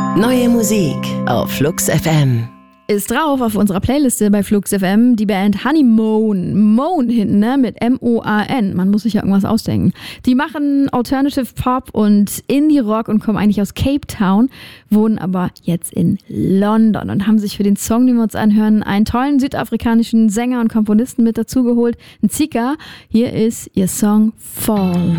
Neue Musik auf Flux FM. Ist drauf auf unserer Playliste bei Flux FM die Band Honeymoon. Moan hinten, ne? Mit M-O-A-N. Man muss sich ja irgendwas ausdenken. Die machen Alternative Pop und Indie-Rock und kommen eigentlich aus Cape Town, wohnen aber jetzt in London und haben sich für den Song, den wir uns anhören, einen tollen südafrikanischen Sänger und Komponisten mit dazugeholt, Ntsika. Hier ist ihr Song Fall.